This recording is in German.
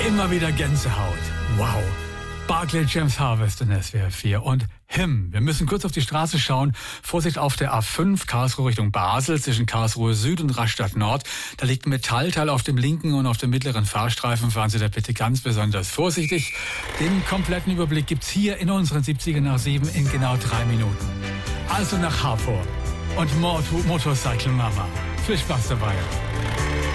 Immer wieder Gänsehaut. Wow. Barclay James Harvest in SWR 4 und Wir müssen kurz auf die Straße schauen. Vorsicht auf der A5, Karlsruhe Richtung Basel, zwischen Karlsruhe Süd und Rastatt Nord. Da liegt ein Metallteil auf dem linken und auf dem mittleren Fahrstreifen. Fahren Sie da bitte ganz besonders vorsichtig. Den kompletten Überblick gibt's hier in unseren 70er nach 7 in genau 3 Minuten. Also nach Harburg und Motorcycle Mama. Viel Spaß dabei.